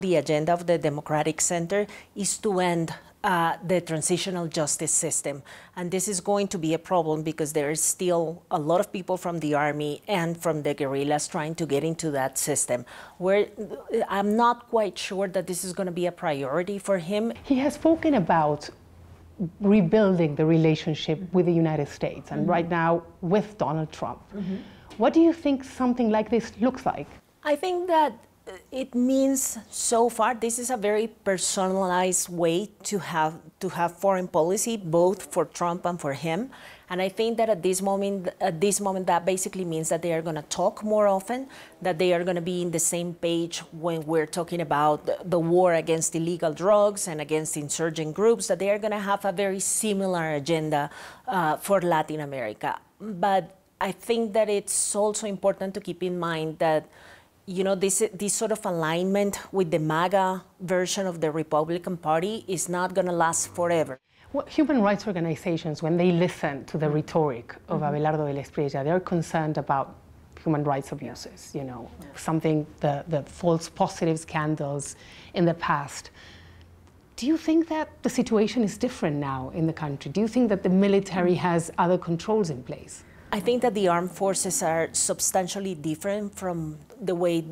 The agenda of the Democratic Center is to end the transitional justice system. And this is going to be a problem because there is still a lot of people from the army and from the guerrillas trying to get into that system. I'm not quite sure that this is going to be a priority for him. He has spoken about rebuilding the relationship with the United States and right now with Donald Trump. What do you think something like this looks like? I think that it means, so far, this is a very personalized way to have foreign policy, both for Trump and for him. And I think that at this moment, that basically means that they are going to talk more often, that they are going to be in the same page when we're talking about the war against illegal drugs and against insurgent groups, that they are going to have a very similar agenda for Latin America. But I think that it's also important to keep in mind that this sort of alignment with the MAGA version of the Republican Party is not going to last forever. Well, human rights organizations, when they listen to the rhetoric of Abelardo de la Espriella, they're concerned about human rights abuses, something, the false positive scandals in the past. Do you think that the situation is different now in the country? Do you think that the military has other controls in place? I think that the armed forces are substantially different from the way,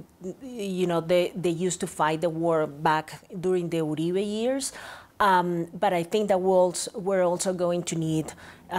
they used to fight the war back during the Uribe years. But I think that we're also going to need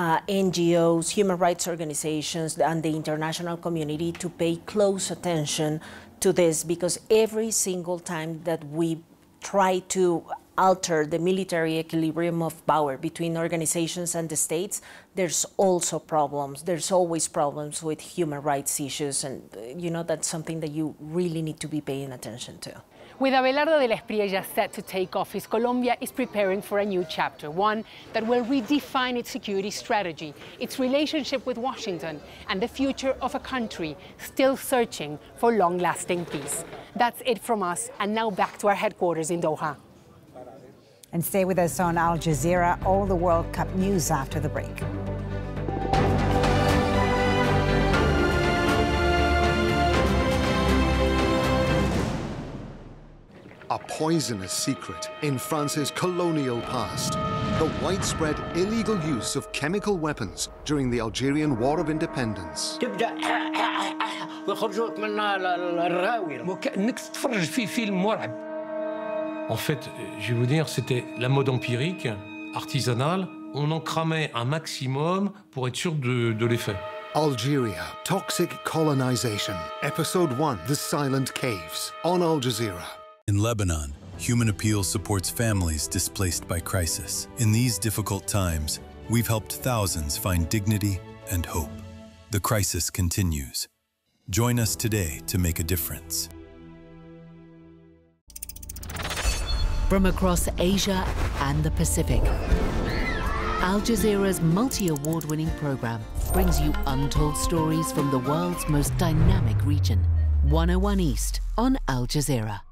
NGOs, human rights organizations, and the international community to pay close attention to this, because every single time that we try to alter the military equilibrium of power between organizations and the states, there's also problems. There's always problems with human rights issues, and that's something that you really need to be paying attention to. With Abelardo de la Espriella set to take office, Colombia is preparing for a new chapter, one that will redefine its security strategy, its relationship with Washington, and the future of a country still searching for long-lasting peace. That's it from us, and now back to our headquarters in Doha. And stay with us on Al Jazeera, all the World Cup news after the break. A poisonous secret in France's colonial past. The widespread illegal use of chemical weapons during the Algerian War of Independence. En fait, je vais vous dire, c'était la mode empirique, artisanale. On en cramait un maximum pour être sûr de l'effet. Algeria, Toxic Colonization. Episode 1, The Silent Caves, on Al Jazeera. In Lebanon, Human Appeal supports families displaced by crisis. In these difficult times, we've helped thousands find dignity and hope. The crisis continues. Join us today to make a difference. From across Asia and the Pacific, Al Jazeera's multi-award-winning program brings you untold stories from the world's most dynamic region. 101 East on Al Jazeera.